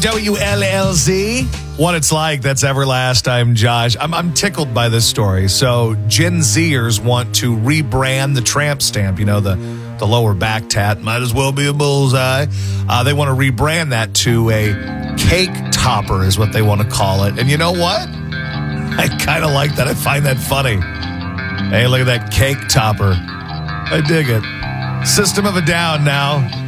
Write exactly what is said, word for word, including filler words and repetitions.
W L L Z. What it's like, that's Everlast. I'm Josh. I'm, I'm tickled by this story. So Gen Zers want to rebrand the tramp stamp, you know, the, the lower back tat. Might as well be a bullseye. Uh, they want to rebrand that to a cake topper is what they want to call it. And you know what? I kind of like that. I find that funny. Hey, look at that cake topper. I dig it. System of a Down now.